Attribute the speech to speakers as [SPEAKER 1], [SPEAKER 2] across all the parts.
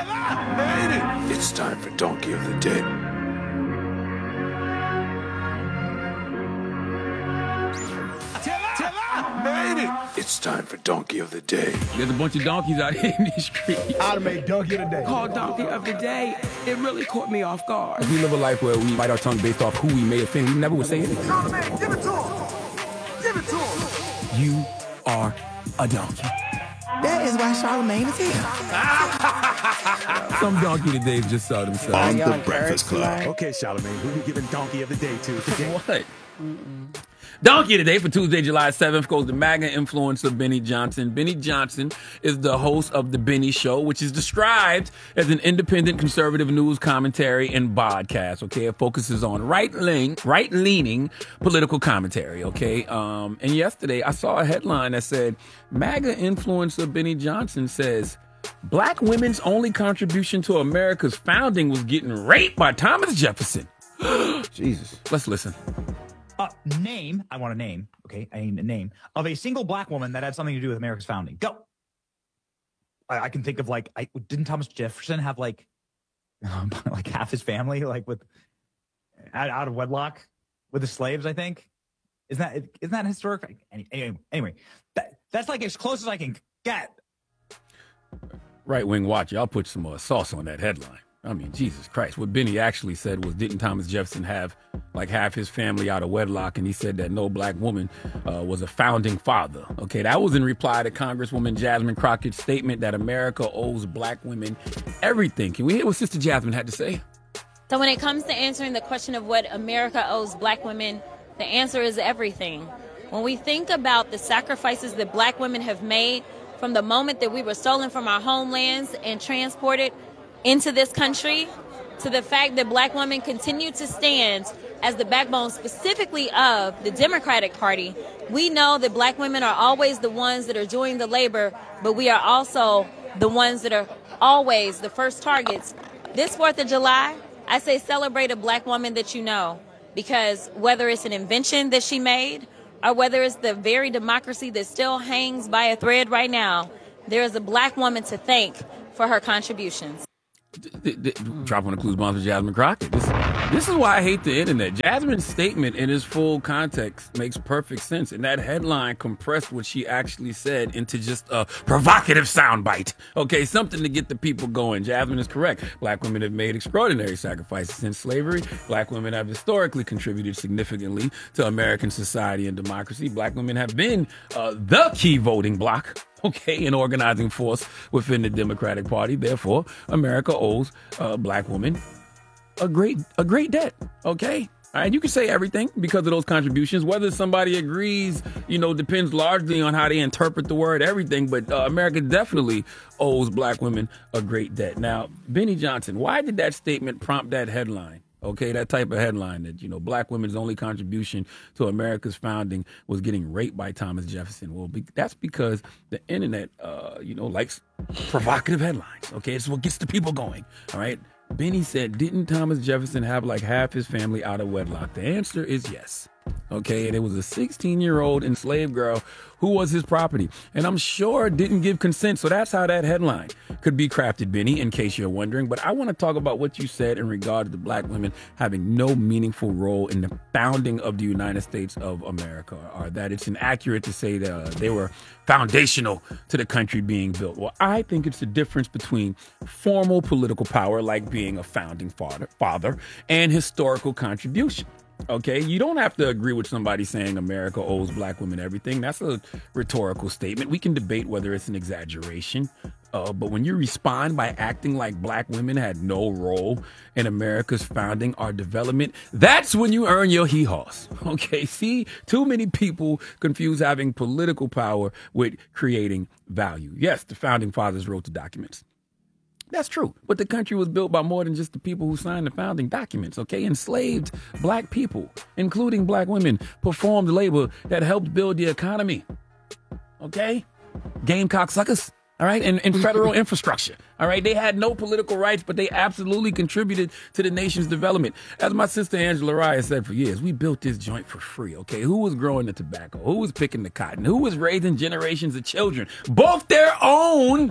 [SPEAKER 1] It's time for Donkey of the Day. It's time for Donkey of the Day.
[SPEAKER 2] There's a bunch of donkeys out here in these streets.
[SPEAKER 3] I'd have made Donkey of the Day.
[SPEAKER 4] Called Donkey of the Day. It really caught me off guard.
[SPEAKER 2] If we live a life where we bite our tongue based off who we may offend, we never would say anything.
[SPEAKER 3] Charlamagne, give it to him. Give it to him.
[SPEAKER 2] You are a donkey.
[SPEAKER 4] That is why Charlamagne is here.
[SPEAKER 2] Some donkey today just saw themselves.
[SPEAKER 1] On the Breakfast Club.
[SPEAKER 5] Okay, Charlamagne, who we giving Donkey of the Day to today?
[SPEAKER 2] What? Donkey today for Tuesday, July 7th goes to MAGA influencer Benny Johnson. Benny Johnson is the host of The Benny Show, which is described as an independent conservative news commentary and podcast, okay? It focuses on right-leaning political commentary, okay? And yesterday I saw a headline that said, MAGA influencer Benny Johnson says, Black women's only contribution to America's founding was getting raped by Thomas Jefferson. Jesus. Let's listen.
[SPEAKER 6] I want a name, okay? I need a name of a single Black woman that had something to do with America's founding. Go. I can think of didn't Thomas Jefferson have like half his family with out of wedlock with the slaves? I think isn't that historic? Anyway, that's like as close as I can get.
[SPEAKER 2] Right wing watch, y'all put some more sauce on that headline. I mean, Jesus Christ. What Benny actually said was, didn't Thomas Jefferson have like half his family out of wedlock? And he said that no Black woman was a founding father. Okay, that was in reply to Congresswoman Jasmine Crockett's statement that America owes Black women everything. Can we hear what Sister Jasmine had to say?
[SPEAKER 7] So when it comes to answering the question of what America owes Black women, the answer is everything. When we think about the sacrifices that Black women have made from the moment that we were stolen from our homelands and transported into this country, to the fact that Black women continue to stand as the backbone specifically of the Democratic Party, we know that Black women are always the ones that are doing the labor, but we are also the ones that are always the first targets. This 4th of July, I say celebrate a Black woman that you know, because whether it's an invention that she made or whether it's the very democracy that still hangs by a thread right now, there is a Black woman to thank for her contributions.
[SPEAKER 2] Drop on the clues bombs with Jasmine Crockett. This is why I hate the internet. Jasmine's statement in its full context makes perfect sense. And that headline compressed what she actually said into just a provocative soundbite. Okay, something to get the people going. Jasmine is correct. Black women have made extraordinary sacrifices since slavery. Black women have historically contributed significantly to American society and democracy. Black women have been the key voting bloc, okay, an organizing force within the Democratic Party. Therefore, America owes Black women a great debt, okay? All right, you can say everything because of those contributions. Whether somebody agrees, depends largely on how they interpret the word everything, but America definitely owes Black women a great debt. Now, Benny Johnson, why did that statement prompt that headline? Okay, that type of headline that, Black women's only contribution to America's founding was getting raped by Thomas Jefferson. Well, that's because the internet, likes provocative headlines. Okay, it's what gets the people going. All right. Benny said, didn't Thomas Jefferson have like half his family out of wedlock? The answer is yes. Okay, and it was a 16-year-old enslaved girl who was his property. And I'm sure didn't give consent. So that's how that headline could be crafted, Benny, in case you're wondering. But I want to talk about what you said in regard to Black women having no meaningful role in the founding of the United States of America, or that it's inaccurate to say that they were foundational to the country being built. Well, I think it's the difference between formal political power, like being a founding father, and historical contribution. Okay, you don't have to agree with somebody saying America owes Black women everything. That's a rhetorical statement. We can debate whether it's an exaggeration. But when you respond by acting like Black women had no role in America's founding or development, that's when you earn your hee-haws. Okay, see, too many people confuse having political power with creating value. Yes, the founding fathers wrote the documents. That's true. But the country was built by more than just the people who signed the founding documents, okay? Enslaved Black people, including Black women, performed labor that helped build the economy, okay? Gamecock suckers, all right? And federal infrastructure, all right? They had no political rights, but they absolutely contributed to the nation's development. As my sister Angela Reyes said for years, we built this joint for free, okay? Who was growing the tobacco? Who was picking the cotton? Who was raising generations of children, both their own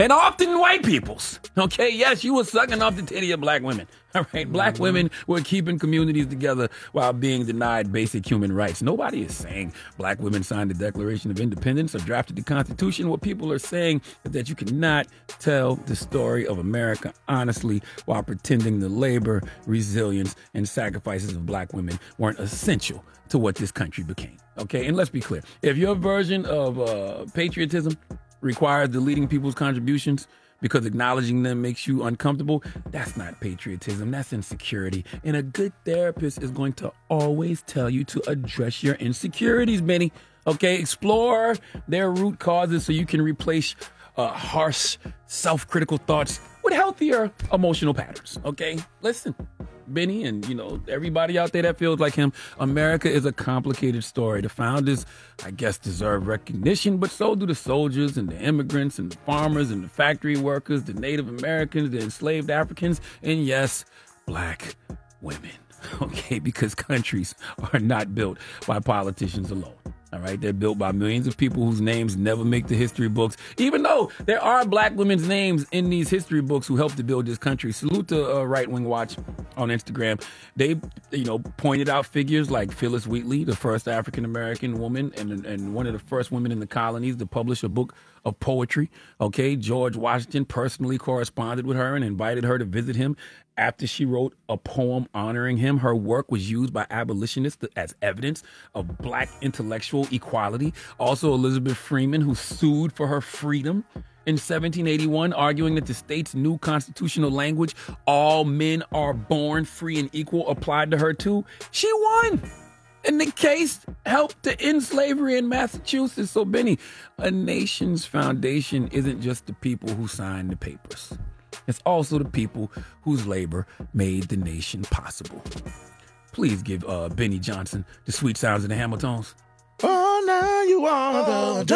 [SPEAKER 2] and often white people's. Okay, yes, you were sucking off the titty of black women. All right, black women were keeping communities together while being denied basic human rights. Nobody is saying black women signed the Declaration of Independence or drafted the Constitution. What people are saying is that you cannot tell the story of America honestly while pretending the labor, resilience, and sacrifices of black women weren't essential to what this country became. Okay, and let's be clear. If your version of patriotism requires deleting people's contributions because acknowledging them makes you uncomfortable, that's not patriotism, that's insecurity. And a good therapist is going to always tell you to address your insecurities, Benny. Okay, explore their root causes so you can replace harsh, self-critical thoughts with healthier emotional patterns. Okay, listen, Benny, and everybody out there that feels like him, America is a complicated story. The founders, I guess, deserve recognition, but so do the soldiers and the immigrants and the farmers and the factory workers, the Native Americans, the enslaved Africans, and yes, black women. Okay, because countries are not built by politicians alone. All right, they're built by millions of people whose names never make the history books, even though there are black women's names in these history books who helped to build this country. Salute to Right Wing Watch on Instagram. They, pointed out figures like Phyllis Wheatley, the first African-American woman and one of the first women in the colonies to publish a book of poetry. Okay, George Washington personally corresponded with her and invited her to visit him after she wrote a poem honoring him. Her work was used by abolitionists as evidence of black intellectual equality. Also, Elizabeth Freeman, who sued for her freedom in 1781, arguing that the state's new constitutional language, all men are born free and equal, applied to her too. She won. And the case helped to end slavery in Massachusetts. So, Benny, a nation's foundation isn't just the people who signed the papers. It's also the people whose labor made the nation possible. Please give Benny Johnson the sweet sounds of the Hamiltons.
[SPEAKER 8] Oh, now you are the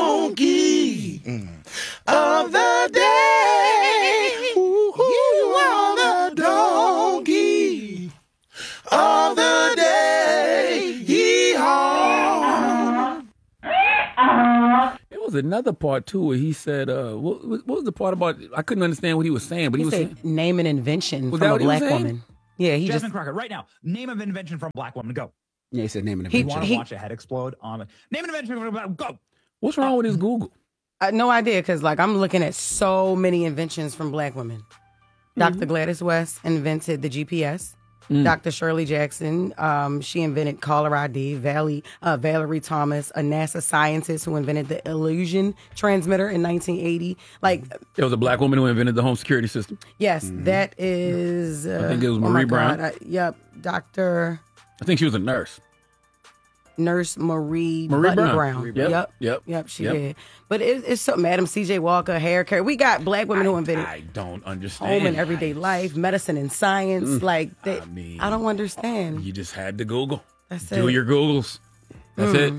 [SPEAKER 8] donkey of the day. You are the donkey of the day. Yee-haw.
[SPEAKER 2] There was another part, too, where he said, what was the part about? I couldn't understand what he was saying, but he was saying,
[SPEAKER 9] name an invention
[SPEAKER 2] Was
[SPEAKER 9] from
[SPEAKER 2] that
[SPEAKER 9] a
[SPEAKER 2] what he was
[SPEAKER 9] black
[SPEAKER 2] saying?
[SPEAKER 9] woman. Yeah, he
[SPEAKER 6] Jasmine
[SPEAKER 9] just.
[SPEAKER 6] Crockett, right now, name an invention from a black woman. Go.
[SPEAKER 10] Yeah, he said name an
[SPEAKER 6] You
[SPEAKER 10] invention.
[SPEAKER 6] want to watch a head explode on it? Name an invention from a black woman. Go.
[SPEAKER 2] What's wrong with his Google?
[SPEAKER 9] No idea, because I'm looking at so many inventions from black women. Dr. Gladys West invented the GPS. Dr. Shirley Jackson, she invented caller ID. Valerie Thomas, a NASA scientist who invented the illusion transmitter in 1980.
[SPEAKER 2] There was a black woman who invented the home security system.
[SPEAKER 9] Yes, that is.
[SPEAKER 2] I think it was Marie Brown.
[SPEAKER 9] Yep, Dr.
[SPEAKER 2] I think she was a nurse.
[SPEAKER 9] Nurse Marie
[SPEAKER 2] Brown.
[SPEAKER 9] Brown. Yep, she did. But it's something. Madam C.J. Walker, hair care. We got black women who invented.
[SPEAKER 2] I don't understand.
[SPEAKER 9] Home and everyday life, medicine and science. I don't understand.
[SPEAKER 2] You just had to Google.
[SPEAKER 9] That's
[SPEAKER 2] Do
[SPEAKER 9] it.
[SPEAKER 2] your Googles. That's it.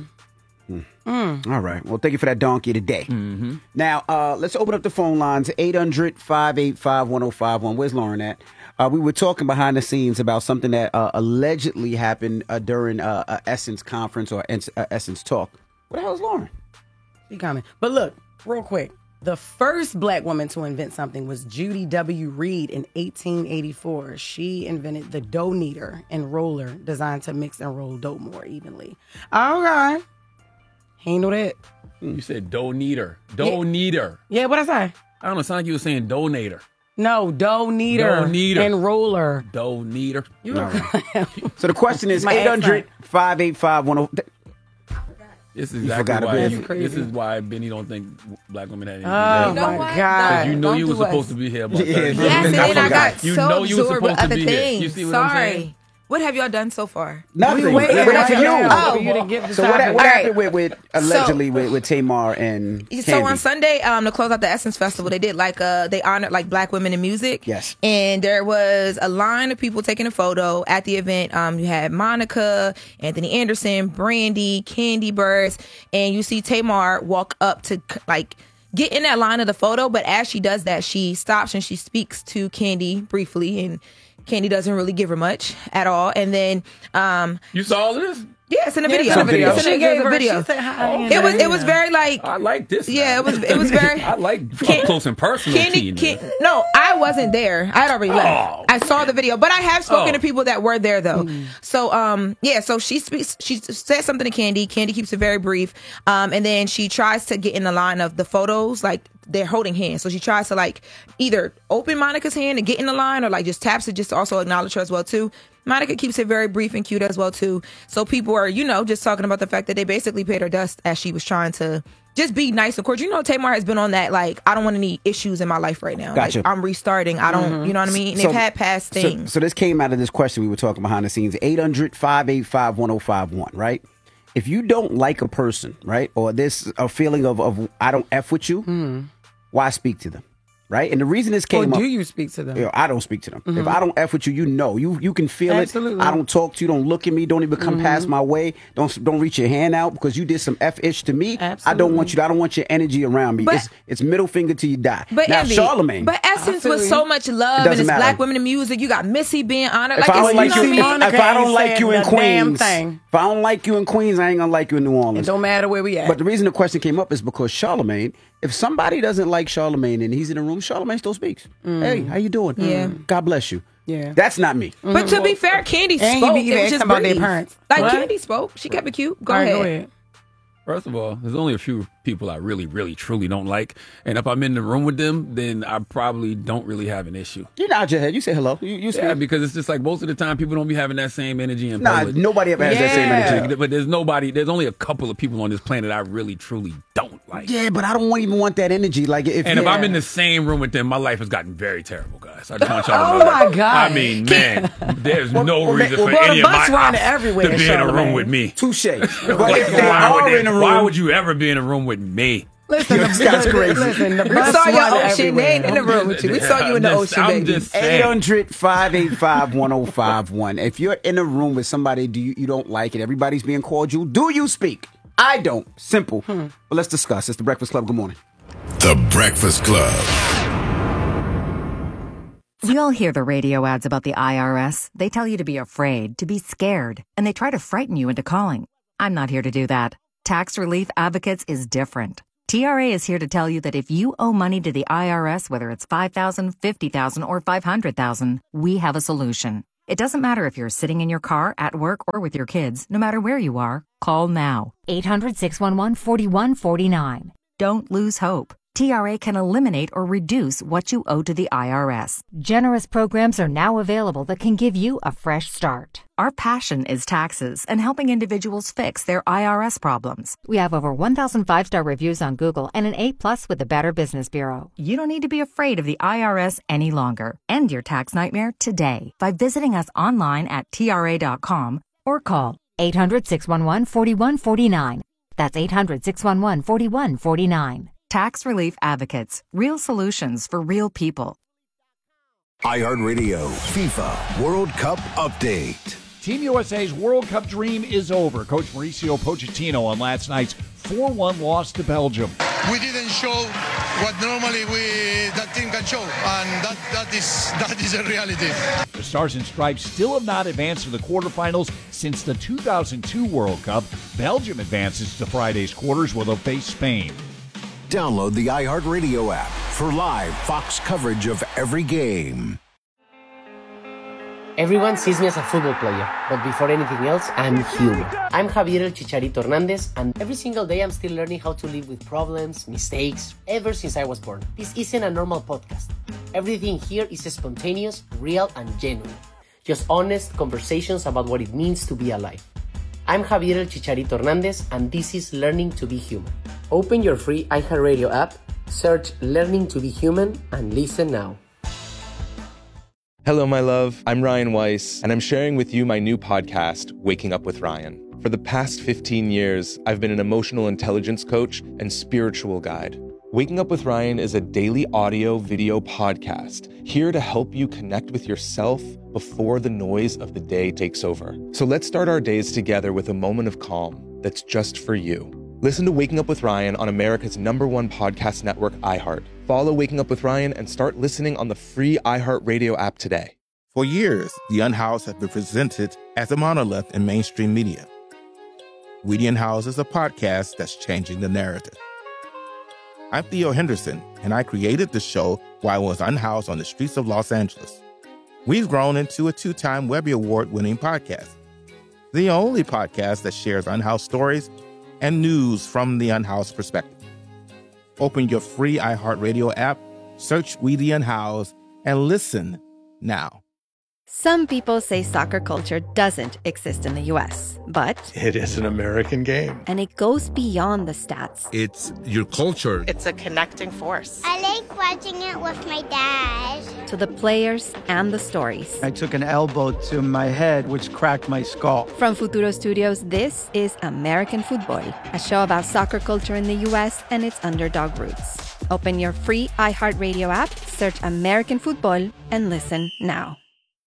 [SPEAKER 10] All right. Well, thank you for that donkey today. Now, let's open up the phone lines. 800-585-1051. Where's Lauren at? We were talking behind the scenes about something that allegedly happened during a Essence conference or Essence talk. What the hell is Lauren?
[SPEAKER 9] She coming. But look, real quick. The first black woman to invent something was Judy W. Reed in 1884. She invented the dough kneader and roller designed to mix and roll dough more evenly. Okay. Ain't know that.
[SPEAKER 2] You said dough kneader. Dough kneader.
[SPEAKER 9] Yeah, what'd I say?
[SPEAKER 2] I don't know. It sounded like you were saying donator.
[SPEAKER 9] No, dough kneader.
[SPEAKER 2] Dough kneader.
[SPEAKER 9] And roller.
[SPEAKER 2] Dough kneader.
[SPEAKER 10] So the question is
[SPEAKER 9] My
[SPEAKER 10] 800-585-1051.
[SPEAKER 2] This is exactly why. This is why Benny don't think black women had anything to do.
[SPEAKER 9] Oh, my God.
[SPEAKER 2] You know you were supposed to be here. About
[SPEAKER 8] Yes, and then I got
[SPEAKER 2] you
[SPEAKER 8] so
[SPEAKER 2] know you were
[SPEAKER 8] absorbed with
[SPEAKER 2] supposed to
[SPEAKER 8] other
[SPEAKER 2] be here.
[SPEAKER 8] things.
[SPEAKER 2] You see what I'm saying?
[SPEAKER 8] Sorry. What have y'all done so far?
[SPEAKER 10] Nothing.
[SPEAKER 9] Wait
[SPEAKER 10] We're waiting for you.
[SPEAKER 9] for you to give the
[SPEAKER 10] So what
[SPEAKER 9] topic.
[SPEAKER 10] happened with allegedly with Tamar and
[SPEAKER 8] So
[SPEAKER 10] Candy?
[SPEAKER 8] on Sunday, to close out the Essence Festival, they did they honored black women in music.
[SPEAKER 10] Yes.
[SPEAKER 8] And there was a line of people taking a photo at the event. You had Monica, Anthony Anderson, Brandy, Candy Burst, and you see Tamar walk up to get in that line of the photo. But as she does that, she stops and she speaks to Candy briefly, and Candy doesn't really give her much at all. And then
[SPEAKER 2] You saw all of this?
[SPEAKER 8] Yeah, it's in the video.
[SPEAKER 10] It's in the video.
[SPEAKER 8] It's in the video. It was very like.
[SPEAKER 2] I like this.
[SPEAKER 8] Yeah, it was very.
[SPEAKER 2] I like up close and personal.
[SPEAKER 8] No, I wasn't there. I'd already left.
[SPEAKER 2] Oh.
[SPEAKER 8] I saw the video, but I have spoken to people that were there though. So so she says something to Candy. Candy keeps it very brief, and then she tries to get in the line of the photos, like they're holding hands. So she tries to like either open Monica's hand and get in the line, or like just taps it just to also acknowledge her as well too. Monica keeps it very brief and cute as well too. So people are, just talking about the fact that they basically paid her dust as she was trying to just be nice. Of course, Tamar has been on that, like, I don't want any issues in my life right now.
[SPEAKER 10] Gotcha.
[SPEAKER 8] Like, I'm restarting. I don't, you know what I mean? And they've had past things.
[SPEAKER 10] So this came out of this question we were talking behind the scenes, 800-585-1051, right? If you don't like a person, right, or there's a feeling of I don't F with you, why speak to them? Right? And the reason this came up...
[SPEAKER 9] do you speak to them?
[SPEAKER 10] I don't speak to them. If I don't F with you, you can feel
[SPEAKER 9] Absolutely.
[SPEAKER 10] it. I don't talk to you. Don't look at me. Don't even come past my way. Don't reach your hand out because you did some F-ish to me.
[SPEAKER 9] Absolutely.
[SPEAKER 10] I don't want you. I don't want your energy around me.
[SPEAKER 8] But,
[SPEAKER 10] it's middle finger till you die.
[SPEAKER 8] But
[SPEAKER 10] now,
[SPEAKER 8] Envy,
[SPEAKER 10] Charlamagne...
[SPEAKER 8] But Essence was so much love, and it's black women in music. You got Missy being honored.
[SPEAKER 10] If
[SPEAKER 8] Like,
[SPEAKER 10] I don't like you,
[SPEAKER 8] Monica
[SPEAKER 10] if I don't like you in
[SPEAKER 9] saying the damn
[SPEAKER 10] Queens,
[SPEAKER 9] thing.
[SPEAKER 10] if I don't like you in Queens, I ain't gonna like you in New Orleans.
[SPEAKER 9] It don't matter where we at.
[SPEAKER 10] But the reason the question came up is because Charlamagne, if somebody doesn't like Charlamagne and he's in the room, Charlamagne still speaks. Hey, how you doing?
[SPEAKER 8] Yeah.
[SPEAKER 10] God bless you.
[SPEAKER 9] Yeah.
[SPEAKER 10] That's not me.
[SPEAKER 8] But to be fair, Candy
[SPEAKER 9] And
[SPEAKER 8] spoke.
[SPEAKER 9] he be
[SPEAKER 8] It was
[SPEAKER 9] asking
[SPEAKER 8] just
[SPEAKER 9] about their
[SPEAKER 8] brief.
[SPEAKER 9] parents.
[SPEAKER 8] Like,
[SPEAKER 9] What?
[SPEAKER 8] Candy spoke. She kept it cute. Go
[SPEAKER 9] All right,
[SPEAKER 8] ahead.
[SPEAKER 9] go ahead.
[SPEAKER 2] First of all, there's only a few people I really, really, truly don't like. And if I'm in the room with them, then I probably don't really have an issue.
[SPEAKER 10] You nod your head. You say hello. You speak.
[SPEAKER 2] Yeah, because it's just like most of the time people don't be having that same energy in
[SPEAKER 10] Nah,
[SPEAKER 2] public.
[SPEAKER 10] nobody ever has that same energy.
[SPEAKER 2] But there's only a couple of people on this planet I really, truly don't like.
[SPEAKER 10] Yeah, but I don't even want that energy. Like if
[SPEAKER 2] And if I'm in the same room with them, my life has gotten very terrible, guys. I just want y'all to know
[SPEAKER 9] Oh, my
[SPEAKER 2] that.
[SPEAKER 9] God.
[SPEAKER 2] I mean, man, there's no reason for
[SPEAKER 9] well,
[SPEAKER 2] any
[SPEAKER 9] the
[SPEAKER 2] of my
[SPEAKER 9] bus running
[SPEAKER 2] ops
[SPEAKER 9] everywhere,
[SPEAKER 2] to be in a room
[SPEAKER 9] Charlamagne.
[SPEAKER 2] with me.
[SPEAKER 10] touche. But
[SPEAKER 2] Like,
[SPEAKER 10] if they are in a room,
[SPEAKER 2] why would you ever be in a room with me?
[SPEAKER 9] Listen,
[SPEAKER 10] This guy's crazy.
[SPEAKER 9] Listen, the
[SPEAKER 8] We
[SPEAKER 9] bus
[SPEAKER 8] saw your
[SPEAKER 9] run
[SPEAKER 8] ocean. They ain't in the
[SPEAKER 9] everywhere.
[SPEAKER 8] room with you. We saw you in the ocean,
[SPEAKER 2] I'm
[SPEAKER 8] baby.
[SPEAKER 2] just saying.
[SPEAKER 10] 800-585-1051. If you're in a room with somebody you don't like and everybody's being cordial, do you speak? I don't. Simple. But let's discuss. It's The Breakfast Club. Good morning.
[SPEAKER 11] The Breakfast Club.
[SPEAKER 12] We all hear the radio ads about the IRS. They tell you to be afraid, to be scared, and they try to frighten you into calling. I'm not here to do that. Tax Relief Advocates is different. TRA is here to tell you that if you owe money to the IRS, whether it's $5,000, $50,000, or $500,000, we have a solution. It doesn't matter if you're sitting in your car, at work, or with your kids. No matter where you are, call now. 800-611-4149. Don't lose hope. TRA can eliminate or reduce what you owe to the IRS.
[SPEAKER 13] Generous programs are now available that can give you a fresh start.
[SPEAKER 12] Our passion is taxes and helping individuals fix their IRS problems.
[SPEAKER 13] We have over 1,000 5-star reviews on Google and an A+ with the Better Business Bureau.
[SPEAKER 12] You don't need to be afraid of the IRS any longer. End your tax nightmare today by visiting us online at TRA.com
[SPEAKER 13] or call 800-611-4149. That's 800-611-4149.
[SPEAKER 12] Tax Relief Advocates. Real solutions for real people.
[SPEAKER 11] iHeartRadio FIFA World Cup Update.
[SPEAKER 14] Team USA's World Cup dream is over. Coach Mauricio Pochettino on last night's 4-1 loss to Belgium.
[SPEAKER 15] We didn't show what normally that team can show, and that is a reality.
[SPEAKER 14] The Stars and Stripes still have not advanced to the quarterfinals since the 2002 World Cup. Belgium advances to Friday's quarters where they'll face Spain.
[SPEAKER 11] Download the iHeartRadio app for live Fox coverage of every game.
[SPEAKER 16] Everyone sees me as a football player, but before anything else, I'm human. I'm Javier El Chicharito Hernandez, and every single day I'm still learning how to live with problems, mistakes, ever since I was born. This isn't a normal podcast. Everything here is spontaneous, real, and genuine. Just honest conversations about what it means to be alive. I'm Javier El Chicharito Hernandez, and this is Learning to be Human. Open your free iHeartRadio app, search Learning to be Human, and listen now.
[SPEAKER 17] Hello, my love. I'm Ryan Weiss, and I'm sharing with you my new podcast, Waking Up with Ryan. For the past 15 years, I've been an emotional intelligence coach and spiritual guide. Waking Up with Ryan is a daily audio video podcast here to help you connect with yourself before the noise of the day takes over. So let's start our days together with a moment of calm that's just for you. Listen to Waking Up with Ryan on America's #1 podcast network, iHeart. Follow Waking Up with Ryan and start listening on the free iHeartRadio app today.
[SPEAKER 18] For years, the Unhoused have been presented as a monolith in mainstream media. Weedy and House is a podcast that's changing the narrative. I'm Theo Henderson, and I created the show while I was unhoused on the streets of Los Angeles. We've grown into a 2-time Webby Award-winning podcast, the only podcast that shares unhoused stories and news from the unhoused perspective. Open your free iHeartRadio app, search Weedy and House, and listen now.
[SPEAKER 19] Some people say soccer culture doesn't exist in the U.S., but
[SPEAKER 20] it is an American game.
[SPEAKER 19] And it goes beyond the stats.
[SPEAKER 20] It's your culture.
[SPEAKER 21] It's a connecting force.
[SPEAKER 22] I like watching it with my dad.
[SPEAKER 19] To the players and the stories.
[SPEAKER 23] I took an elbow to my head, which cracked my skull.
[SPEAKER 19] From Futuro Studios, this is American Football, a show about soccer culture in the U.S. and its underdog roots. Open your free iHeartRadio app, search American Football, and listen now.